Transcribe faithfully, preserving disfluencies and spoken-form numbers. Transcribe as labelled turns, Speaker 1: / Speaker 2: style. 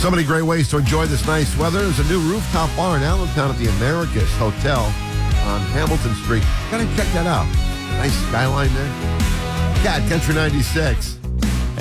Speaker 1: So many great ways to enjoy this nice weather. There's a new rooftop bar in Allentown at the Americas Hotel on Hamilton Street. Gotta check that out. Nice skyline there. Cat Country ninety-six.